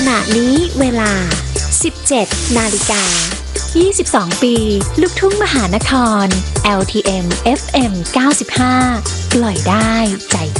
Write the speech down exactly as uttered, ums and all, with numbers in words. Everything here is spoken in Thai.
ณะนี้เวลา สิบเจ็ดนาฬิกายี่สิบสอง ปี ลูกทุ่งมหานคร แอล ที เอ็ม เอฟ เอ็ม เก้าสิบห้า ปล่อยได้ใจ